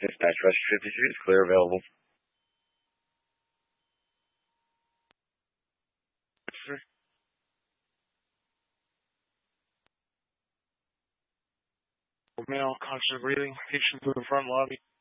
Dispatch Rush 53 is clear available. Sir. Male conscious breathing. Patient to the front lobby.